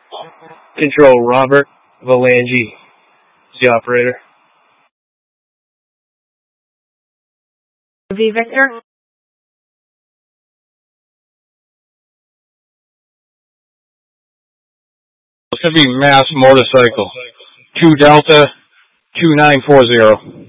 Control Robert Valangi, the operator. V Victor. It's going to be Mass Motorcycle, 2 Delta 2940.